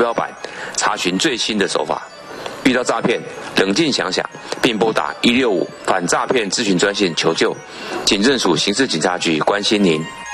标版，查询最新的手法。遇到诈骗，冷静想想，并拨打165反诈骗咨询专线求救。警政署刑事警察局关心您。